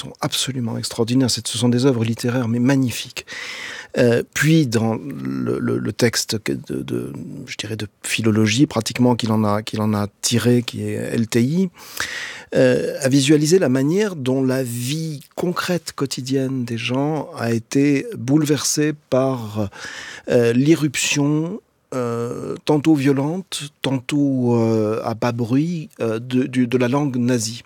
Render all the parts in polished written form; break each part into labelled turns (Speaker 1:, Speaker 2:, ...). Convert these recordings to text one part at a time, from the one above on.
Speaker 1: sont absolument extraordinaires. Ce sont des œuvres littéraires, mais magnifiques. Puis dans le texte je dirais de philologie pratiquement qu'il en a tiré, qui est LTI, a visualisé la manière dont la vie concrète quotidienne des gens a été bouleversée par l'irruption tantôt violente, tantôt à bas bruit de la langue nazie.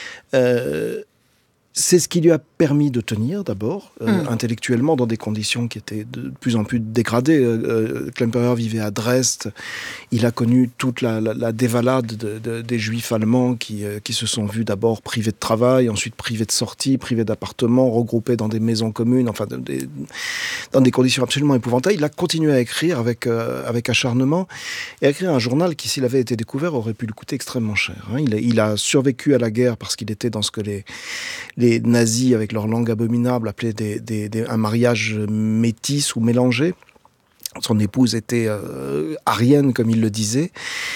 Speaker 1: C'est ce qui lui a permis de tenir, d'abord, intellectuellement, dans des conditions qui étaient de plus en plus dégradées. Klemperer vivait à Dresde. Il a connu toute la dévalade des Juifs allemands qui se sont vus d'abord privés de travail, ensuite privés de sortie, privés d'appartements, regroupés dans des maisons communes, enfin, dans des conditions absolument épouvantables. Il a continué à écrire avec acharnement et à écrire un journal qui, s'il avait été découvert, aurait pu lui coûter extrêmement cher. Il a survécu à la guerre parce qu'il était dans ce que les nazis, avec leur langue abominable, appelaient un mariage métis ou mélangé. Son épouse était aryenne, comme il le disait.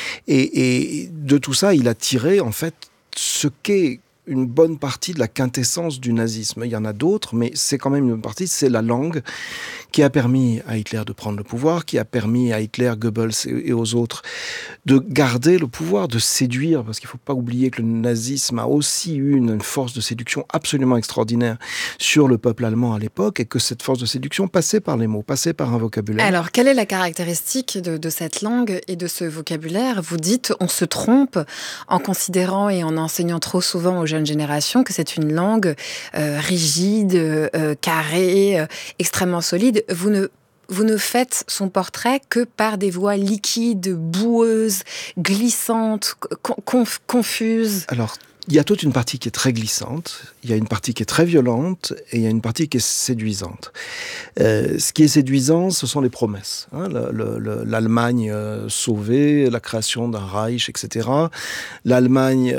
Speaker 1: Et de tout ça, il a tiré, en fait, ce qu'est une bonne partie de la quintessence du nazisme. Il y en a d'autres, mais c'est quand même une bonne partie. C'est la langue qui a permis à Hitler de prendre le pouvoir, qui a permis à Hitler, Goebbels et aux autres de garder le pouvoir, de séduire, parce qu'il ne faut pas oublier que le nazisme a aussi eu une force de séduction absolument extraordinaire sur le peuple allemand à l'époque, et que cette force de séduction passait par les mots, passait par un vocabulaire.
Speaker 2: Alors, quelle est la caractéristique de cette langue et de ce vocabulaire ? Vous dites, on se trompe en considérant et en enseignant trop souvent aux jeunes générations que c'est une langue rigide, carrée, extrêmement solide. Vous ne faites son portrait que par des voix liquides, boueuses, glissantes, confuses.
Speaker 1: Alors, il y a toute une partie qui est très glissante, il y a une partie qui est très violente, et il y a une partie qui est séduisante. Ce qui est séduisant, ce sont les promesses. L'Allemagne sauvée, la création d'un Reich, etc. L'Allemagne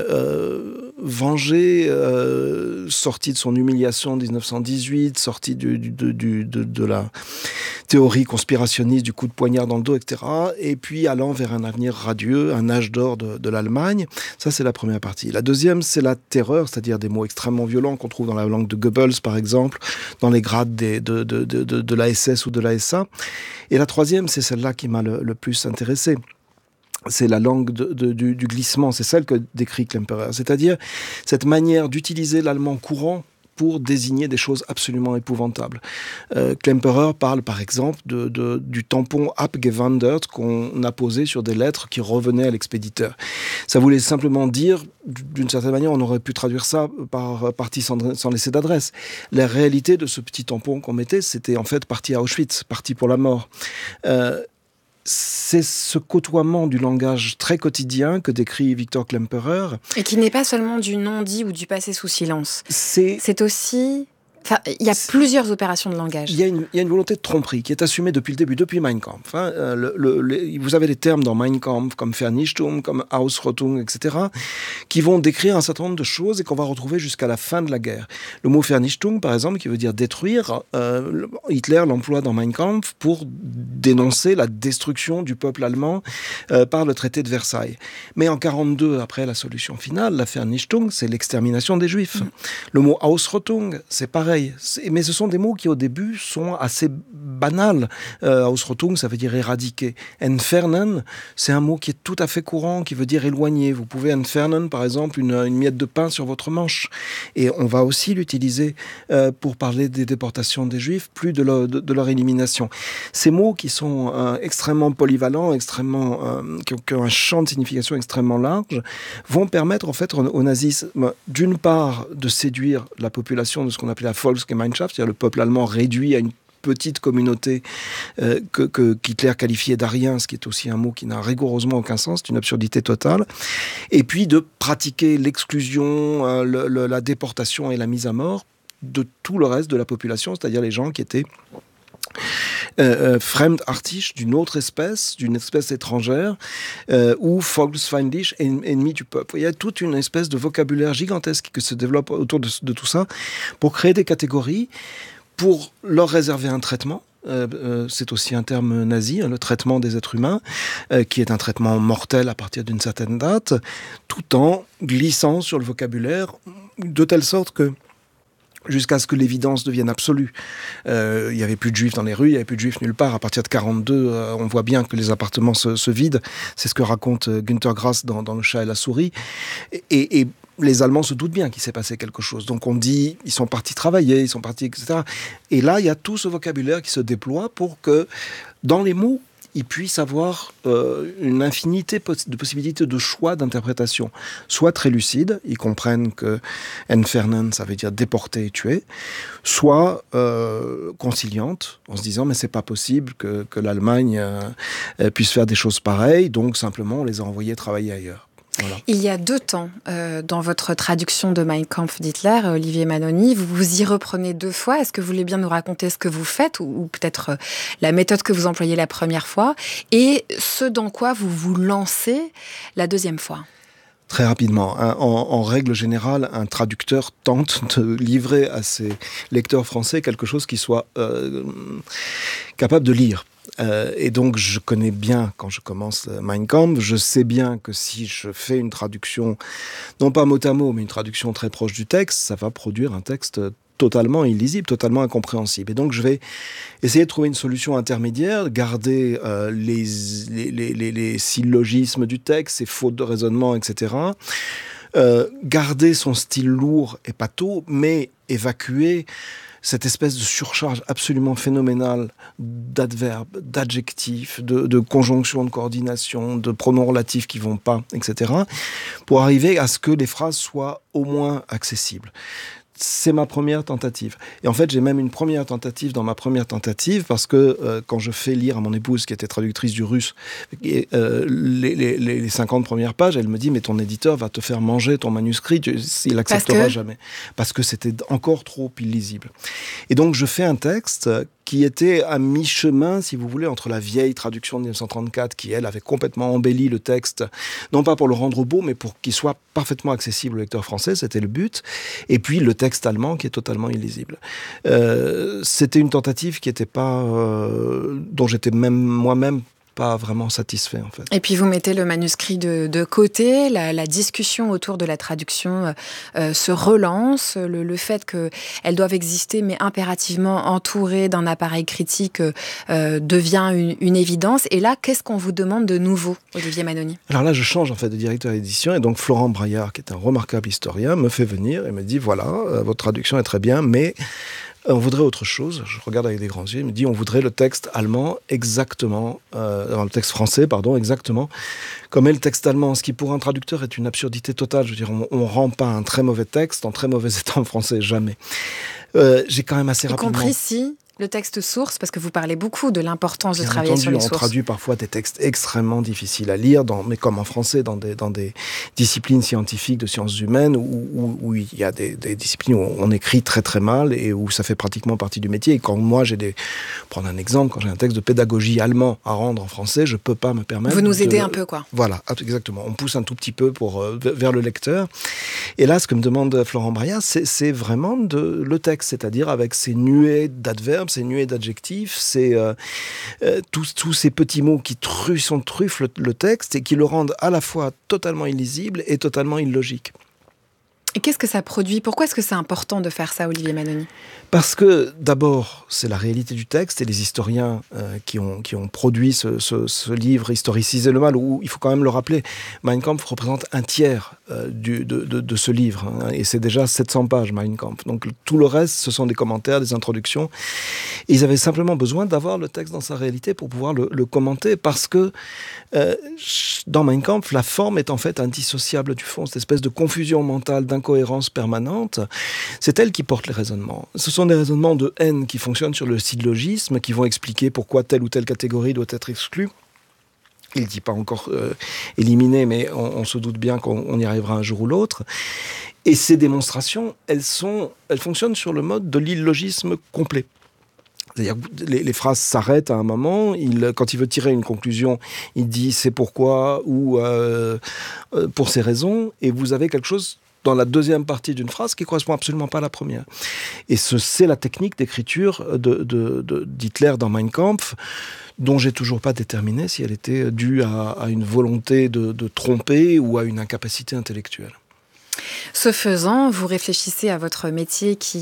Speaker 1: vengée, sortie de son humiliation en 1918, sortie de la théorie conspirationniste du coup de poignard dans le dos, etc. Et puis allant vers un avenir radieux, un âge d'or de l'Allemagne. Ça, c'est la première partie. La deuxième, c'est la terreur, c'est-à-dire des mots extrêmement violents qu'on trouve dans la langue de Goebbels, par exemple, dans les grades de la SS ou de la SA. Et la troisième, c'est celle-là qui m'a le plus intéressé. C'est la langue du glissement, c'est celle que décrit Klemperer. C'est-à-dire cette manière d'utiliser l'allemand courant pour désigner des choses absolument épouvantables. Klemperer parle par exemple du tampon abgewandert qu'on a posé sur des lettres qui revenaient à l'expéditeur. Ça voulait simplement dire, d'une certaine manière, on aurait pu traduire ça par partie sans laisser d'adresse. La réalité de ce petit tampon qu'on mettait, c'était en fait partie à Auschwitz, partie pour la mort. C'est ce côtoiement du langage très quotidien que décrit Victor Klemperer.
Speaker 2: Et qui n'est pas seulement du non-dit ou du passé sous silence. C'est aussi... Enfin, il y a plusieurs opérations de langage.
Speaker 1: Il y a une volonté de tromperie qui est assumée depuis le début, depuis Mein Kampf. Vous avez des termes dans Mein Kampf comme Vernichtung, comme Ausrottung, etc., qui vont décrire un certain nombre de choses et qu'on va retrouver jusqu'à la fin de la guerre. Le mot Vernichtung, par exemple, qui veut dire détruire, Hitler l'emploie dans Mein Kampf pour dénoncer la destruction du peuple allemand par le traité de Versailles. Mais en 1942, après la solution finale, la Vernichtung, c'est l'extermination des Juifs. Le mot Ausrottung, c'est pareil. Mais ce sont des mots qui, au début, sont assez banals. Ausrottung, ça veut dire éradiquer. Entfernen, c'est un mot qui est tout à fait courant, qui veut dire éloigner. Vous pouvez entfernen, par exemple, une miette de pain sur votre manche. Et on va aussi l'utiliser pour parler des déportations des Juifs, plus de leur élimination. Ces mots qui sont extrêmement polyvalents, qui ont un champ de signification extrêmement large, vont permettre, en fait, au nazisme, d'une part, de séduire la population de ce qu'on appelait la Volksgemeinschaft, c'est-à-dire le peuple allemand réduit à une petite communauté qu'Hitler qualifiait d'arien, ce qui est aussi un mot qui n'a rigoureusement aucun sens, c'est une absurdité totale, et puis de pratiquer l'exclusion, la déportation et la mise à mort de tout le reste de la population, c'est-à-dire les gens qui étaient fremdartig, d'une autre espèce, d'une espèce étrangère, ou volksfeindlich, ennemi du peuple. Il y a toute une espèce de vocabulaire gigantesque qui se développe autour de tout ça pour créer des catégories, pour leur réserver un traitement. C'est aussi un terme nazi, le traitement des êtres humains, qui est un traitement mortel à partir d'une certaine date, tout en glissant sur le vocabulaire, de telle sorte que jusqu'à ce que l'évidence devienne absolue. Il n'y avait plus de juifs dans les rues, il n'y avait plus de juifs nulle part. À partir de 1942, on voit bien que les appartements se vident. C'est ce que raconte Günter Grass dans Le chat et la souris. Et les Allemands se doutent bien qu'il s'est passé quelque chose. Donc on dit, ils sont partis travailler, ils sont partis, etc. Et là, il y a tout ce vocabulaire qui se déploie pour que, dans les mots, ils puissent avoir une infinité de possibilités de choix d'interprétation. Soit très lucides, ils comprennent que entfernen, ça veut dire déporter et tuer, soit conciliantes, en se disant mais c'est pas possible que l'Allemagne puisse faire des choses pareilles, donc simplement on les a envoyés travailler ailleurs. Voilà.
Speaker 2: Il y a 2 temps, dans votre traduction de Mein Kampf d'Hitler, Olivier Manoni, vous y reprenez 2 fois. Est-ce que vous voulez bien nous raconter ce que vous faites, ou peut-être la méthode que vous employez la première fois, et ce dans quoi vous vous lancez la deuxième fois?
Speaker 1: Très rapidement. En règle générale, un traducteur tente de livrer à ses lecteurs français quelque chose qui soit capable de lire. Et donc, je connais bien, quand je commence Mein Kampf, je sais bien que si je fais une traduction, non pas mot à mot, mais une traduction très proche du texte, ça va produire un texte totalement illisible, totalement incompréhensible. Et donc, je vais essayer de trouver une solution intermédiaire, garder les syllogismes du texte, ses fautes de raisonnement, etc. Garder son style lourd et pâteau, mais évacuer cette espèce de surcharge absolument phénoménale d'adverbes, d'adjectifs, de conjonctions de coordination, de pronoms relatifs qui vont pas, etc., pour arriver à ce que les phrases soient au moins accessibles. C'est ma première tentative. Et en fait, j'ai même une première tentative dans ma première tentative, parce que quand je fais lire à mon épouse, qui était traductrice du russe, les 50 premières pages, elle me dit « Mais ton éditeur va te faire manger ton manuscrit, il l'acceptera jamais. » Parce que c'était encore trop illisible. Et donc, je fais un texte qui était à mi-chemin, si vous voulez, entre la vieille traduction de 1934, qui, elle, avait complètement embelli le texte, non pas pour le rendre beau, mais pour qu'il soit parfaitement accessible au lecteur français, c'était le but, et puis le texte allemand qui est totalement illisible. C'était une tentative qui était pas, dont j'étais même moi-même pas vraiment satisfait, en fait.
Speaker 2: Et puis vous mettez le manuscrit de côté, la discussion autour de la traduction se relance, le fait qu'elles doivent exister mais impérativement entourées d'un appareil critique devient une évidence. Et là, qu'est-ce qu'on vous demande de nouveau, Olivier Manoni?
Speaker 1: Alors là, je change en fait de directeur d'édition, et donc Florent Braillard, qui est un remarquable historien, me fait venir et me dit, voilà, votre traduction est très bien, mais on voudrait autre chose. Je regarde avec des grands yeux. Il me dit, on voudrait le texte allemand exactement, le texte français, pardon, exactement comme est le texte allemand. Ce qui, pour un traducteur, est une absurdité totale. Je veux dire, on rend pas un très mauvais texte en très mauvais état en français, jamais. J'ai quand même assez rapidement...
Speaker 2: Y compris si le texte source, parce que vous parlez beaucoup de l'importance de travailler sur les sources.
Speaker 1: On traduit parfois des textes extrêmement difficiles à lire, mais comme en français, dans des disciplines scientifiques de sciences humaines, où il y a des disciplines où on écrit très très mal et où ça fait pratiquement partie du métier. Et quand moi, prendre un exemple, quand j'ai un texte de pédagogie allemand à rendre en français, je peux pas me permettre...
Speaker 2: Vous nous aidez un peu, quoi.
Speaker 1: Voilà, exactement. On pousse un tout petit peu vers le lecteur. Et là, ce que me demande Florent Braillard, c'est vraiment le texte, c'est-à-dire avec ses nuées d'adverbes, ces nuées d'adjectifs, tous ces petits mots qui truffent le texte et qui le rendent à la fois totalement illisible et totalement illogique.
Speaker 2: Et qu'est-ce que ça produit? Pourquoi est-ce que c'est important de faire ça, Olivier Manoni?
Speaker 1: Parce que, d'abord, c'est la réalité du texte, et les historiens qui ont produit ce livre historicisé le mal, où il faut quand même le rappeler, Mein Kampf représente un tiers de ce livre, hein, et c'est déjà 700 pages, Mein Kampf. Donc tout le reste, ce sont des commentaires, des introductions, et ils avaient simplement besoin d'avoir le texte dans sa réalité pour pouvoir le commenter, parce que dans Mein Kampf, la forme est en fait indissociable du fond, cette espèce de confusion mentale, d'incohérence permanente, c'est elle qui porte les raisonnements. Ce sont des raisonnements de haine qui fonctionnent sur le syllogisme, qui vont expliquer pourquoi telle ou telle catégorie doit être exclue. Il ne dit pas encore éliminée, mais on se doute bien qu'on y arrivera un jour ou l'autre. Et ces démonstrations, elles fonctionnent sur le mode de l'illogisme complet. C'est-à-dire que les phrases s'arrêtent à un moment, quand il veut tirer une conclusion, il dit c'est pourquoi ou pour ces raisons, et vous avez quelque chose dans la deuxième partie d'une phrase qui ne correspond absolument pas à la première. Et c'est la technique d'écriture d'Hitler dans Mein Kampf, dont j'ai toujours pas déterminé si elle était due à une volonté de tromper ou à une incapacité intellectuelle.
Speaker 2: Ce faisant, vous réfléchissez à votre métier qui